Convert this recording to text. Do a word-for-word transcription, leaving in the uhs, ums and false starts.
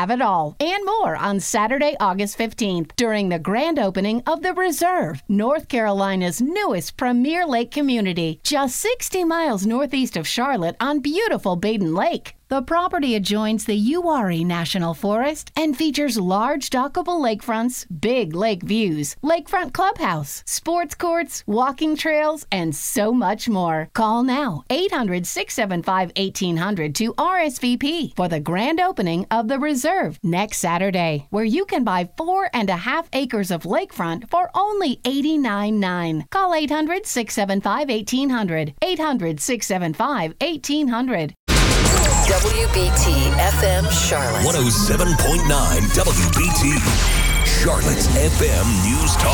have it all and more on Saturday, August fifteenth during the grand opening of The Reserve, North Carolina's newest premier lake community, just sixty miles northeast of Charlotte on beautiful Baden Lake. The property adjoins the Uwharrie National Forest and features large dockable lakefronts, big lake views, lakefront clubhouse, sports courts, walking trails, and so much more. Call now, eight hundred, six seven five, eighteen hundred to R S V P for the grand opening of The Reserve next Saturday, where you can buy four and a half acres of lakefront for only eighty-nine nine. Call eight hundred, six seven five, eighteen hundred, eight hundred, six seven five, eighteen hundred. W B T F M Charlotte. one oh seven point nine W B T. Charlotte's F M News Talk.